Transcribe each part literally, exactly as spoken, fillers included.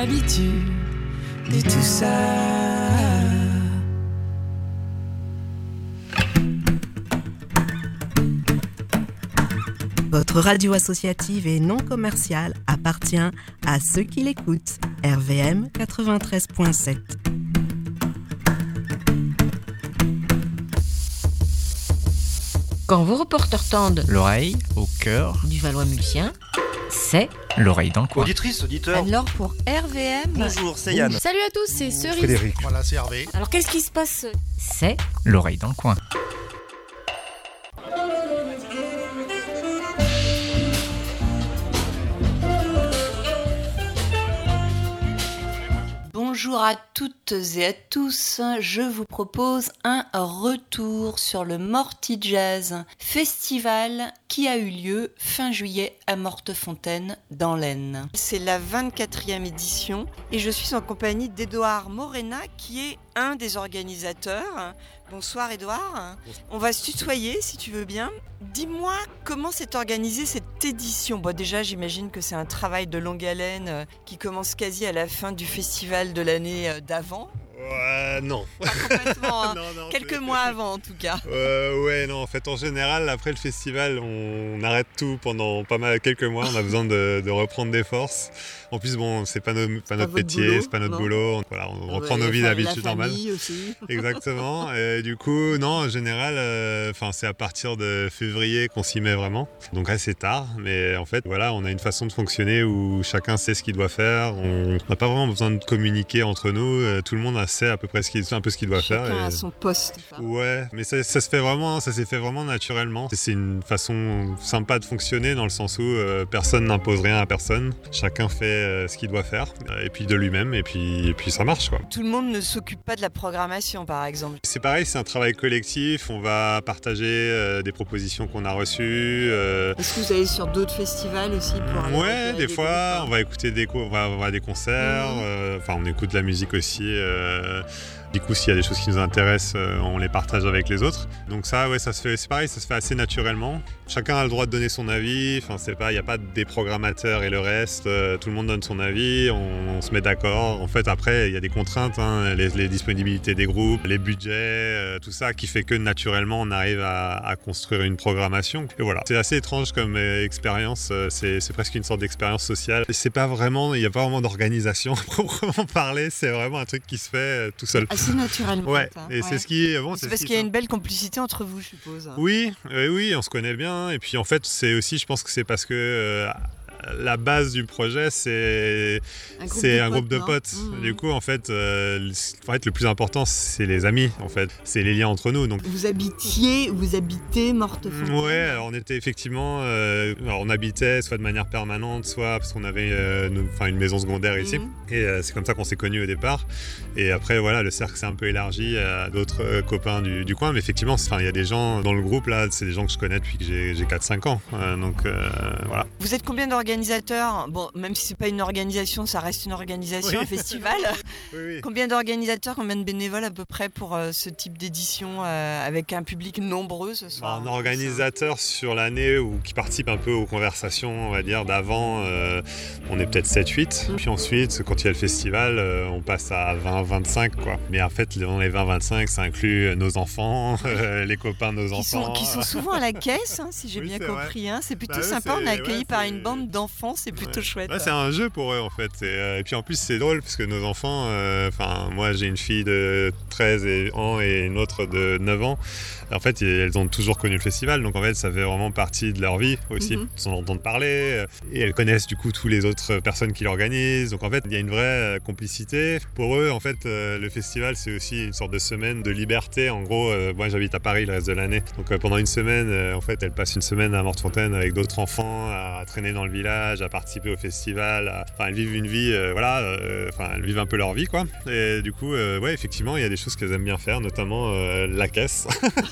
l'habitude de tout ça. Votre radio associative et non commerciale appartient à ceux qui l'écoutent. R V M quatre-vingt-treize virgule sept. Quand vos reporters tendent l'oreille au cœur du Valois-Mulsien, c'est l'oreille dans le coin. Auditrice, auditeur. alors pour R V M. Bonjour, c'est Yann. Salut à tous, c'est Cerise. Frédéric. Voilà, c'est Hervé. Alors qu'est-ce qui se passe? C'est l'oreille dans le coin. Bonjour à toutes et à tous, je vous propose un retour sur le Morty Jazz Festival qui a eu lieu fin juillet à Mortefontaine dans l'Aisne. C'est la vingt-quatrième édition et je suis en compagnie d'Édouard Morena qui est un des organisateurs. Bonsoir Édouard, on va se tutoyer si tu veux bien. Dis-moi comment s'est organisée cette édition. Bon, déjà j'imagine que c'est un travail de longue haleine euh, qui commence quasi à la fin du festival de l'année euh, d'avant. Ouais, non. Pas complètement, hein. non, non, Quelques c'est... mois avant en tout cas. Euh, ouais, non, en fait, en général, après le festival, on arrête tout pendant pas mal, quelques mois. On a besoin de, de reprendre des forces. En plus, bon, c'est pas, no, pas notre métier, boulot, c'est pas notre non. boulot. Voilà, on reprend Ouais, nos vies la d'habitude normales. famille aussi. Exactement. Et du coup, non, en général, enfin, euh, c'est à partir de février qu'on s'y met vraiment. Donc assez tard, mais en fait, voilà, on a une façon de fonctionner où chacun sait ce qu'il doit faire. On n'a pas vraiment besoin de communiquer entre nous. Tout le monde sait à peu près ce qu'il, un peu ce qu'il doit Chacun faire. Chacun et... à son poste. Ouais, mais ça, ça se fait vraiment, ça s'est fait vraiment naturellement. C'est une façon sympa de fonctionner dans le sens où euh, personne n'impose rien à personne. Chacun fait euh, ce qu'il doit faire, et puis de lui-même, et puis, et puis ça marche quoi. Tout le monde ne s'occupe pas de la programmation par exemple. C'est pareil, c'est un travail collectif. On va partager euh, des propositions qu'on a reçues. Euh... Est-ce que vous allez sur d'autres festivals aussi pour aller Ouais, des, des fois, groupes, on va écouter des, co- on va avoir des concerts. Mmh. Euh, enfin, on écoute de la musique aussi. Euh... Du coup, s'il y a des choses qui nous intéressent, euh, on les partage avec les autres. Donc ça, ouais, ça se fait, c'est pareil, ça se fait assez naturellement. Chacun a le droit de donner son avis. Enfin, c'est pas, il n'y a pas des programmateurs et le reste. Euh, tout le monde donne son avis, on, on se met d'accord. En fait, après, il y a des contraintes, hein, les, les disponibilités des groupes, les budgets, euh, tout ça, qui fait que naturellement, on arrive à, à construire une programmation. Et voilà, c'est assez étrange comme euh, expérience. Euh, c'est, c'est presque une sorte d'expérience sociale. Et c'est pas vraiment, il n'y a pas vraiment d'organisation à proprement parler. C'est vraiment un truc qui se fait euh, tout seul. Assez naturellement. Ouais, hein. et ouais. c'est ce qui bon, c'est, c'est parce ce qui qu'il y a une belle complicité entre vous, je suppose. Oui, euh, oui, on se connaît bien. Et puis en fait, c'est aussi, je pense que c'est parce que euh, la base du projet, c'est un groupe c'est de un potes, groupe de potes. Mmh. Du coup, en fait, euh, en fait, le plus important, c'est les amis. En fait, c'est les liens entre nous. Donc, vous habitiez, vous habitez Mortefontaine. Ouais, alors on était effectivement, euh, alors on habitait soit de manière permanente, soit parce qu'on avait, euh, nous, enfin, une maison secondaire ici. Mmh. Et euh, c'est comme ça qu'on s'est connus au départ. Et après, voilà, le cercle s'est un peu élargi à d'autres euh, copains du, du coin. Mais effectivement, il y a des gens dans le groupe là, c'est des gens que je connais depuis que j'ai, j'ai quatre cinq ans. Euh, donc euh, voilà. Vous êtes combien d'organisateurs? Bon, même si c'est pas une organisation, ça reste une organisation, oui. un festival. Oui, oui. Combien d'organisateurs, combien de bénévoles à peu près pour euh, ce type d'édition euh, avec un public nombreux ce soir? Un organisateur sur l'année ou qui participe un peu aux conversations, on va dire, d'avant, euh, on est peut-être sept huit. Mmh. Puis ensuite, quand il y a le festival, euh, on passe à vingt vingt-cinq quoi. Mais en fait, dans les vingt vingt-cinq, ça inclut nos enfants, euh, les copains de nos qui enfants. Sont, qui sont souvent à la caisse, hein, si j'ai oui, bien compris. Hein. C'est plutôt bah, sympa, c'est, on est accueilli ouais, par c'est... une bande d'enfants, c'est plutôt ouais. chouette. Ouais, c'est un jeu pour eux en fait. Et, euh, et puis en plus, c'est drôle parce que nos enfants, enfin, euh, moi j'ai une fille de treize ans et une autre de neuf ans. En fait, elles ont toujours connu le festival, donc en fait, ça fait vraiment partie de leur vie aussi. Mm-hmm. Ils en entendent parler et elles connaissent du coup toutes les autres personnes qui l'organisent. Donc en fait, il y a une vraie complicité. Pour eux, en fait, euh, le festival, c'est aussi une sorte de semaine de liberté. En gros, euh, moi, j'habite à Paris le reste de l'année. Donc euh, pendant une semaine, euh, en fait, elles passent une semaine à Mortefontaine avec d'autres enfants, à traîner dans le village, à participer au festival. À... Enfin, elles vivent une vie, euh, voilà. Euh, enfin, elles vivent un peu leur vie, quoi. Et du coup, euh, ouais, effectivement, il y a des choses qu'elles aiment bien faire, notamment euh, la caisse.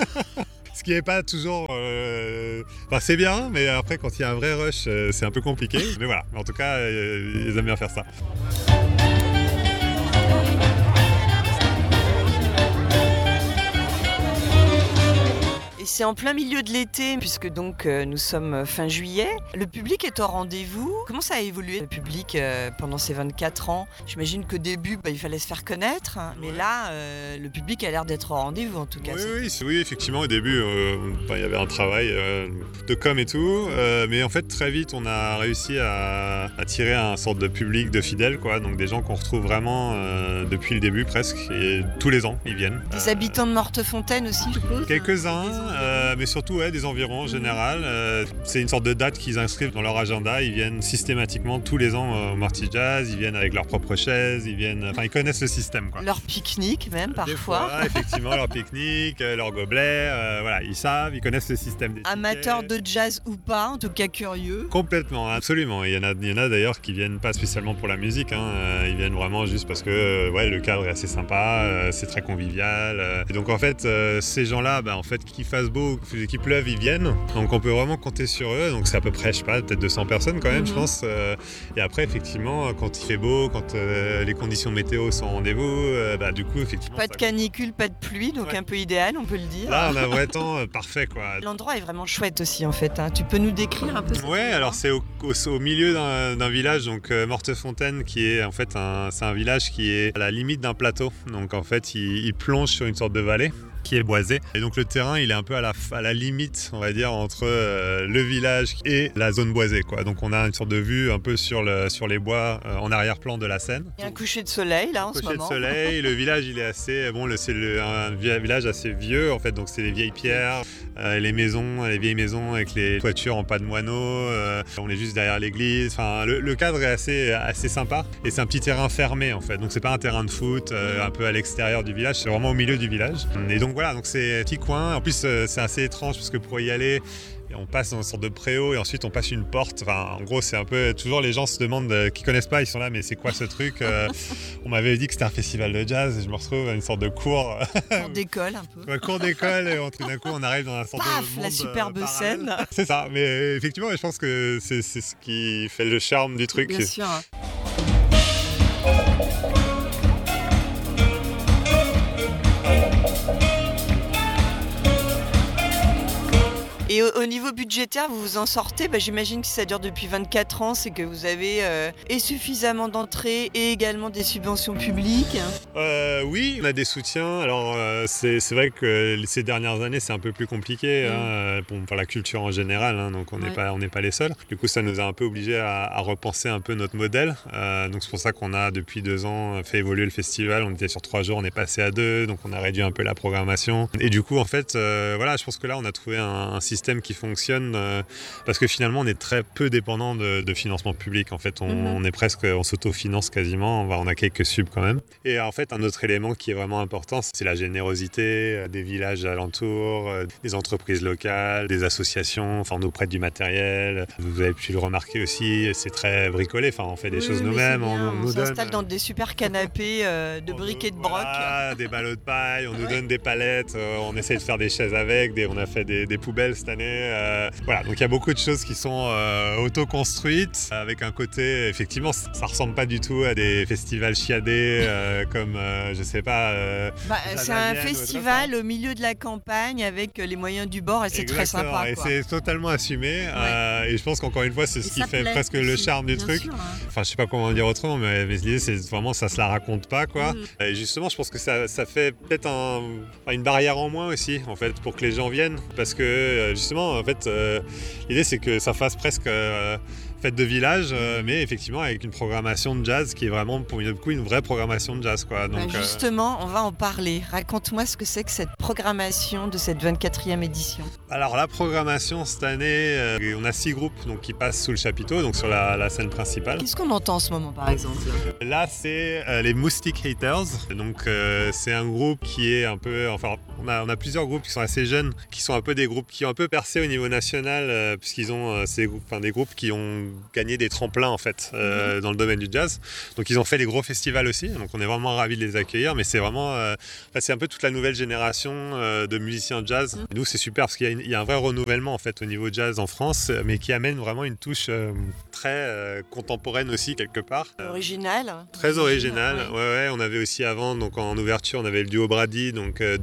Ce qui n'est pas toujours... Euh... Enfin, c'est bien, mais après, quand il y a un vrai rush, euh, c'est un peu compliqué. Mais voilà, en tout cas, euh, ils aiment bien faire ça. c'est en plein milieu de l'été, puisque donc euh, nous sommes fin juillet. Le public est au rendez-vous. Comment ça a évolué le public euh, pendant ces vingt-quatre ans? J'imagine qu'au début, bah, il fallait se faire connaître, hein, mais là, euh, le public a l'air d'être au rendez-vous en tout cas. Oui, c'est... oui, c'est- oui, effectivement, au début, euh, bah, il y avait un travail euh, de com et tout, euh, mais en fait, très vite, on a réussi à attirer un sorte de public de fidèles, quoi, donc des gens qu'on retrouve vraiment euh, depuis le début presque, et tous les ans, ils viennent. Des Euh, habitants de Mortefontaine aussi, je suppose? Quelques-uns, euh, mais surtout ouais, des environs en général. Euh, c'est une sorte de date qu'ils inscrivent dans leur agenda. Ils viennent systématiquement tous les ans euh, au Marty Jazz. Ils viennent avec leurs propres chaises. Ils viennent, enfin, ils connaissent le système, quoi. Leur pique-nique même Des parfois. fois, effectivement, leur pique-nique, euh, leur gobelet, euh, voilà, ils savent, ils connaissent le système des Amateurs tickets. de jazz ou pas, en tout cas curieux. Complètement, absolument. Il y en a, il y en a d'ailleurs qui viennent pas spécialement pour la musique, hein. Euh, ils viennent vraiment juste parce que euh, ouais, le cadre est assez sympa, euh, c'est très convivial. euh. Et donc en fait, euh, ces gens-là, bah, en fait, qu'il fasse beau, qu'il pleuve, ils viennent. Donc on peut vraiment compter sur eux. Donc c'est à peu près, je sais pas, peut-être deux cents personnes quand même, Mhm. je pense. Euh, et après, effectivement, quand il fait beau, quand euh, les conditions météo sont au rendez-vous, euh, bah, du coup, effectivement. Pas de ça- canicule, pas de pluie, donc Ouais. un peu idéal, on peut le dire. Là, on a un vrai temps euh, parfait, quoi. L'endroit est vraiment chouette aussi en fait, hein. Tu peux nous décrire un peu cet Ouais, endroit? alors c'est au, au- au milieu d'un d'un village, donc euh, Mortefontaine, qui est en fait un, c'est un village qui est à la limite d'un plateau. Donc en fait, il, il plonge sur une sorte de vallée qui est boisée. Et donc le terrain, il est un peu à la, à la limite, on va dire, entre euh, le village et la zone boisée, quoi. Donc on a une sorte de vue un peu sur, le, sur les bois euh, en arrière-plan de la Seine. Il y a un coucher de soleil là en ce Coucher de moment. soleil, le village il est assez bon, le- c'est le- un vi- village assez vieux en fait, donc c'est les vieilles pierres, euh, les maisons, les vieilles maisons avec les toitures en pas de moineaux, euh, on est juste derrière l'église, enfin le, le cadre est assez, assez sympa et c'est un petit terrain fermé en fait, donc c'est pas un terrain de foot euh, un peu à l'extérieur du village, c'est vraiment au milieu du village. Et donc voilà, donc c'est un petit coin, en plus euh, c'est assez étrange parce que pour y aller, et on passe dans une sorte de préau et ensuite on passe une porte. Enfin, en gros, c'est un peu. Toujours les gens se demandent, euh, qui connaissent pas, ils sont là, mais c'est quoi ce truc euh, On m'avait dit que c'était un festival de jazz et je me retrouve à une sorte de cours, On décolle un peu. un cours d'école et on- tout d'un coup on arrive dans un sorte Paf, de monde la superbe euh, parallèle. scène. C'est ça, mais euh, effectivement, je pense que c'est c'est ce qui fait le charme du truc. Bien sûr. Et au, au niveau budgétaire, vous vous en sortez? Bah, j'imagine que si ça dure depuis vingt-quatre ans, c'est que vous avez euh, et suffisamment d'entrées et également des subventions publiques. Euh, oui, on a des soutiens. Alors, euh, c'est c'est vrai que ces dernières années, c'est un peu plus compliqué Mm. hein, euh, pour, pour la culture en général. Hein, donc, on n'est Ouais. pas, on n'est pas les seuls. Du coup, ça nous a un peu obligés à, à repenser un peu notre modèle. Euh, donc, c'est pour ça qu'on a, depuis deux ans, fait évoluer le festival. On était sur trois jours, on est passé à deux. Donc, on a réduit un peu la programmation. Et du coup, en fait, euh, voilà, je pense que là, on a trouvé un, un système qui fonctionne euh, parce que finalement, on est très peu dépendant de, de financement public. En fait, on, Mhm. on est presque, on s'autofinance quasiment. On, va, on a quelques subs quand même. Et en fait, un autre élément qui est vraiment important, c'est la générosité euh, des villages alentours, euh, des entreprises locales, des associations. Enfin, on nous prête du matériel. Vous avez pu le remarquer aussi, c'est très bricolé. Enfin, on fait des Oui, choses mais nous-mêmes. c'est On, bien, on on nous donne s'installe dans des super canapés euh, de on briques nous- et de broc. voilà, des ballots de paille, on nous donne des palettes, euh, on essaie de faire des chaises avec, des- on a fait des, des poubelles cette année. euh, voilà, donc il y a beaucoup de choses qui sont euh, auto-construites, avec un côté, effectivement, ça ça ressemble pas du tout à des festivals chiadés euh, comme, euh, je sais pas. euh, Bah, la c'est un Bavière ou autre festival au milieu de la campagne avec euh, les moyens du bord et c'est très Exactement, sympa. et quoi. c'est totalement assumé. euh, et je pense qu'encore une fois, c'est ce Et qui ça fait plaît presque le aussi, charme du bien truc. sûr, hein. Enfin, je sais pas comment dire autrement, mais, mais l'idée, c'est vraiment, ça se la raconte pas, quoi. Mm. Et justement, je pense que ça, ça fait peut-être un, enfin, une barrière en moins aussi, en fait, pour que les gens viennent. Parce que, euh, justement, en fait, euh, l'idée, c'est que ça fasse presque euh, fête de village, euh, mais effectivement, avec une programmation de jazz qui est vraiment, pour une, coup, une vraie programmation de jazz, quoi. Bah, Donc, euh, justement, on va en parler. Raconte-moi ce que c'est que cette programmation de cette vingt-quatrième édition. alors, la programmation cette année, euh, on a six groupes donc, qui passent sous le chapiteau, donc sur la, la scène principale. Qu'est-ce qu'on entend en ce moment, par exemple? Là, c'est euh, les Moustic Haters. Donc, euh, c'est un groupe qui est un peu. Enfin, on a, on a plusieurs groupes qui sont assez jeunes, qui sont un peu des groupes qui ont un peu percé au niveau national, euh, puisqu'ils ont euh, ces groupes, enfin, des groupes qui ont gagné des tremplins en fait euh, dans le domaine du jazz. Donc, ils ont fait des gros festivals aussi. Donc, on est vraiment ravis de les accueillir. Mais c'est vraiment, euh, enfin, c'est un peu toute la nouvelle génération euh, de musiciens jazz. Nous, c'est super parce qu'il y a, une- il y a un vrai renouvellement en fait au niveau jazz en France, mais qui amène vraiment une touche euh, très euh, contemporaine aussi quelque part. Euh, Original. Très original, Ouais. ouais. ouais, On avait aussi avant, donc en ouverture, on avait le duo Brady, donc euh, deux violoncelles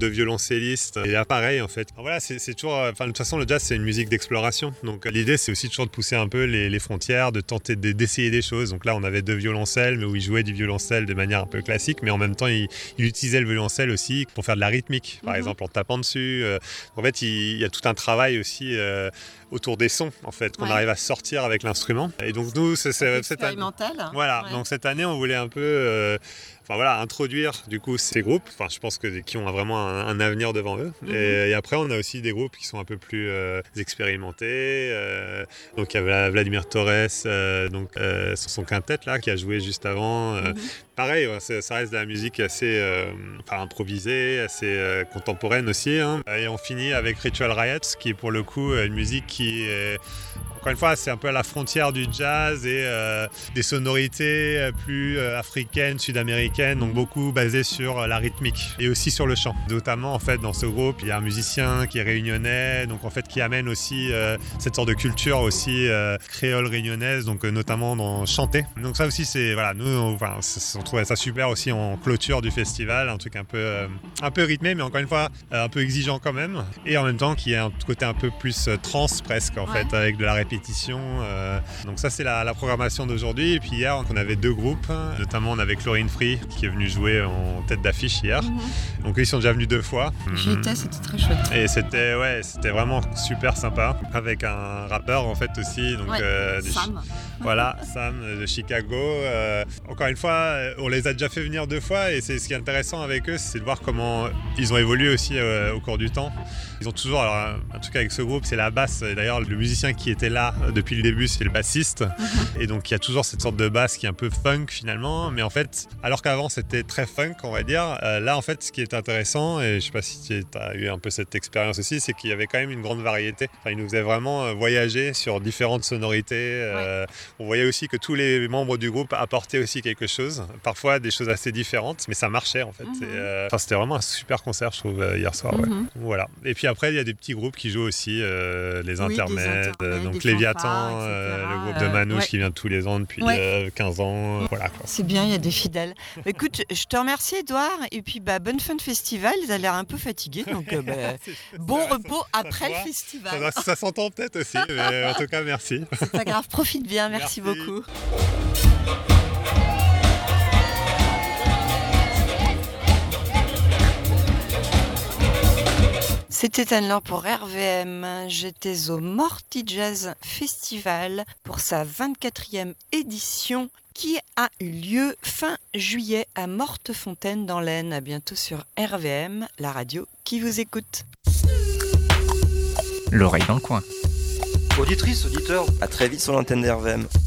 violoncelliste. Et là, pareil, en fait. Alors voilà, c'est, c'est toujours... Enfin, de toute façon, le jazz, c'est une musique d'exploration. Donc l'idée, c'est aussi toujours de pousser un peu les, les frontières, de tenter de, d'essayer des choses. Donc là, on avait deux violoncelles, mais où il jouait du violoncelle de manière un peu classique, mais en même temps, il, il utilisait le violoncelle aussi pour faire de la rythmique, par mm-hmm. exemple, en tapant dessus. Euh, en fait, il, il y a tout un travail aussi euh, autour des sons, en fait, qu'on ouais. arrive à sortir avec l'instrument. Et donc nous, c'est, c'est cette année. Voilà. Ouais. Donc cette année, on voulait un peu, euh, enfin voilà, introduire du coup ces groupes. Enfin, je pense que qui ont vraiment un, un avenir devant eux. Mm-hmm. Et, et après, on a aussi des groupes qui sont un peu plus euh, expérimentés. Euh, donc il y a Vladimir Torres, euh, donc euh, son quintet là, qui a joué juste avant. Euh, mm-hmm. Pareil, ouais, ça reste de la musique assez euh, enfin, improvisée, assez euh, contemporaine aussi. Hein. Et on finit avec Ritual Riot, qui est pour le coup une musique qui est... Encore une fois, c'est un peu à la frontière du jazz et euh, des sonorités plus euh, africaines, sud-américaines, donc beaucoup basées sur euh, la rythmique et aussi sur le chant. Notamment, en fait, dans ce groupe, il y a un musicien qui est réunionnais, donc en fait, qui amène aussi euh, cette sorte de culture aussi euh, créole réunionnaise, donc euh, notamment dans chanter. Donc ça aussi, c'est voilà, nous, on, enfin, on trouvait ça super aussi en clôture du festival, un truc un peu, euh, un peu rythmé, mais encore une fois, euh, un peu exigeant quand même, et en même temps, qui a un côté un peu plus euh, trance presque, en ouais. fait, avec de la répétition. Euh, donc ça c'est la, la programmation d'aujourd'hui. Et puis hier on avait deux groupes, notamment on avait Chlorine Free qui est venu jouer en tête d'affiche hier. Mm-hmm. Donc ils sont déjà venus deux fois. J'y étais, c'était très chouette. Et c'était ouais, c'était vraiment super sympa avec un rappeur en fait aussi. Donc ouais, euh, Sam. Voilà, Sam de Chicago. Euh, encore une fois, on les a déjà fait venir deux fois et c'est ce qui est intéressant avec eux, c'est de voir comment ils ont évolué aussi euh, au cours du temps. Ils ont toujours, alors un truc avec ce groupe, c'est la basse. Et d'ailleurs, le musicien qui était là depuis le début, c'est le bassiste. Mm-hmm. Et donc, il y a toujours cette sorte de basse qui est un peu funk finalement. Mais en fait, alors qu'avant, c'était très funk, on va dire. Euh, là, en fait, ce qui est intéressant, et je sais pas si tu as eu un peu cette expérience aussi, c'est qu'il y avait quand même une grande variété. Enfin, ils nous faisaient vraiment voyager sur différentes sonorités. Euh, ouais. On voyait aussi que tous les membres du groupe apportaient aussi quelque chose. Parfois, des choses assez différentes, mais ça marchait en fait. Mm-hmm. Et, euh, enfin, c'était vraiment un super concert, je trouve, hier soir. Mm-hmm. Ouais. Voilà. Et puis après, il y a des petits groupes qui jouent aussi, euh, les oui, intermèdes, intermèdes donc Léviathan, euh, le groupe de Manouche euh, ouais. qui vient tous les ans depuis ouais. euh, quinze ans. Euh, voilà, quoi. C'est bien, il y a des fidèles. Écoute, je te remercie Edouard, et puis bah, bonne fin de festival. Ils ont l'air un peu fatigués, donc euh, bah, bon ça, repos ça, après ça le festival. Ça, ça s'entend peut-être aussi, mais en tout cas, merci. C'est pas grave, profite bien, merci, merci. beaucoup. C'était Anne-Laure pour R V M. J'étais au Morty Jazz Festival pour sa vingt-quatrième édition qui a eu lieu fin juillet à Mortefontaine dans l'Aisne. À bientôt sur R V M, la radio qui vous écoute. L'oreille dans le coin. Auditrice, auditeur, à très vite sur l'antenne de R V M.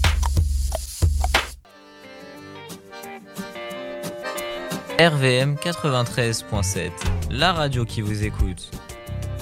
R V M quatre-vingt-treize point sept, la radio qui vous écoute.